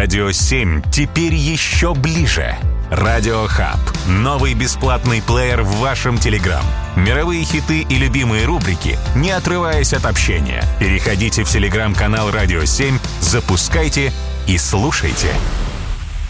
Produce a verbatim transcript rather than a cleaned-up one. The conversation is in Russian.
Радио семь теперь еще ближе. Радио Хаб. Новый бесплатный плеер в вашем Телеграм. Мировые хиты и любимые рубрики, не отрываясь от общения. Переходите в Телеграм-канал Радио семь, запускайте и слушайте.